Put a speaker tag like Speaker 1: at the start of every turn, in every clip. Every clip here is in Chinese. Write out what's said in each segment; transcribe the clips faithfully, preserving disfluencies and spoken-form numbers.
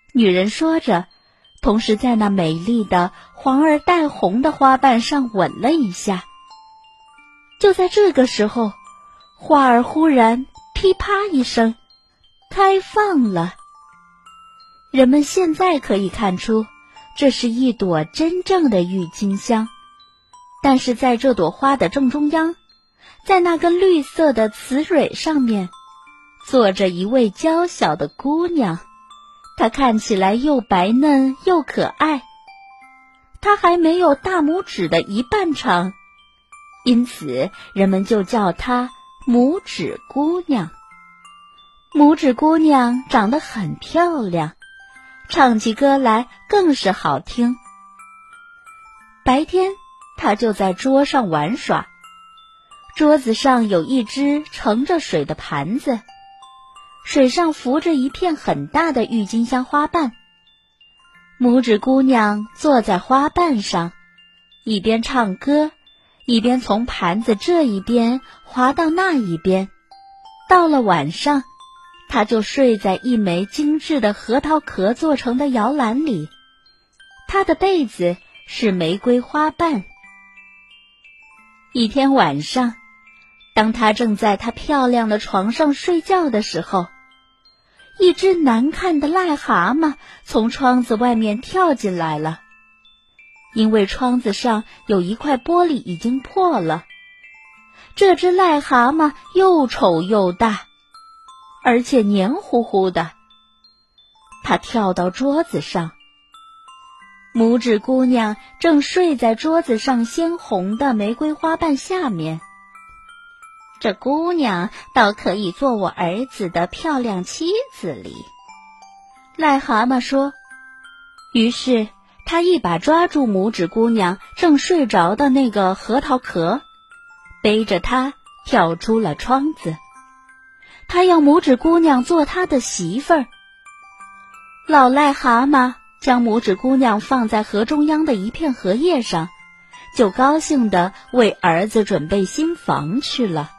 Speaker 1: 女人说着，同时在那美丽的黄而带红的花瓣上吻了一下。就在这个时候，花儿忽然噼啪一声开放了。人们现在可以看出，这是一朵真正的郁金香。但是在这朵花的正中央，在那根绿色的雌蕊上面，坐着一位娇小的姑娘。她看起来又白嫩又可爱，她还没有大拇指的一半长，因此人们就叫她拇指姑娘。拇指姑娘长得很漂亮，唱起歌来更是好听。白天她就在桌上玩耍，桌子上有一只盛着水的盘子，水上浮着一片很大的郁金香花瓣。拇指姑娘坐在花瓣上，一边唱歌，一边从盘子这一边滑到那一边。到了晚上，她就睡在一枚精致的核桃壳做成的摇篮里，她的被子是玫瑰花瓣。一天晚上，当她正在她漂亮的床上睡觉的时候，一只难看的癞蛤蟆从窗子外面跳进来了。因为窗子上有一块玻璃已经破了，这只癞蛤蟆又丑又大，而且黏糊糊的。它跳到桌子上，拇指姑娘正睡在桌子上鲜红的玫瑰花瓣下面。这姑娘倒可以做我儿子的漂亮妻子哩，癞蛤蟆说。于是他一把抓住拇指姑娘正睡着的那个核桃壳，背着她跳出了窗子。他要拇指姑娘做他的媳妇儿。老癞蛤蟆将拇指姑娘放在河中央的一片荷叶上，就高兴地为儿子准备新房去了。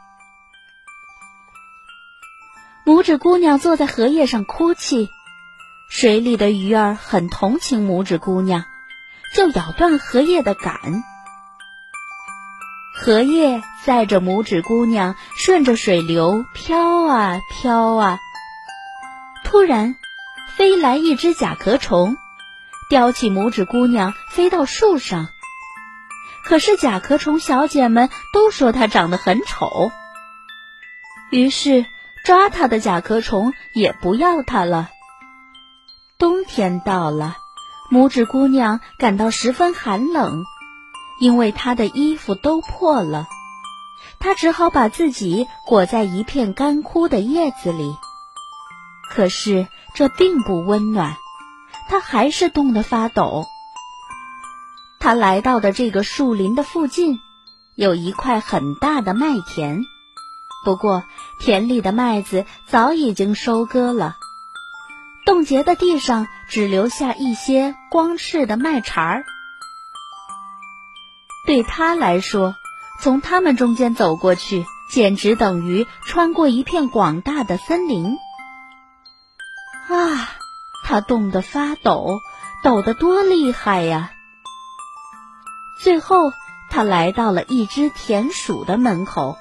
Speaker 1: 拇指姑娘坐在荷叶上哭泣，水里的鱼儿很同情拇指姑娘，就咬断荷叶的杆。荷叶载着拇指姑娘顺着水流飘啊飘啊。突然飞来一只甲壳虫，叼起拇指姑娘飞到树上。可是甲壳虫小姐们都说她长得很丑，于是抓她的甲壳虫也不要她了。冬天到了，拇指姑娘感到十分寒冷，因为她的衣服都破了，她只好把自己裹在一片干枯的叶子里。可是这并不温暖，她还是冻得发抖。她来到的这个树林的附近，有一块很大的麦田，不过田里的麦子早已经收割了，冻结的地上只留下一些光赤的麦茬儿。对他来说，从他们中间走过去，简直等于穿过一片广大的森林。啊，他冻得发抖，抖得多厉害呀！最后，他来到了一只田鼠的门口。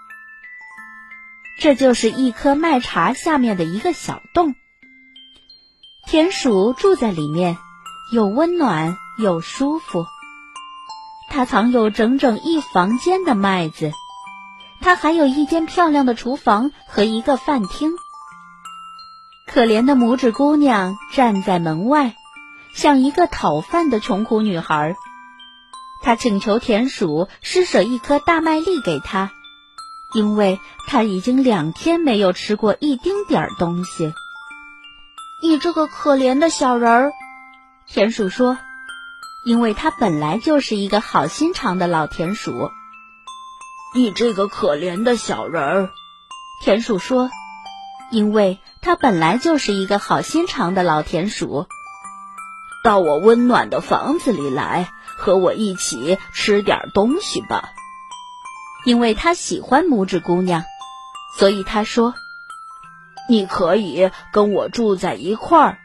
Speaker 1: 这就是一颗麦茬下面的一个小洞。田鼠住在里面，又温暖又舒服。它藏有整整一房间的麦子，它还有一间漂亮的厨房和一个饭厅。可怜的拇指姑娘站在门外，像一个讨饭的穷苦女孩。她请求田鼠施舍一颗大麦粒给她，因为她已经两天没有吃过一丁点儿东西。你这个可怜的小人儿，田鼠说，因为它本来就是一个好心肠的老田鼠。你这个可怜的小人儿，田鼠说，因为它本来就是一个好心肠的老田鼠。到我温暖的房子里来，和我一起吃点东西吧。因为他喜欢拇指姑娘，所以他说，你可以跟我住在一块儿，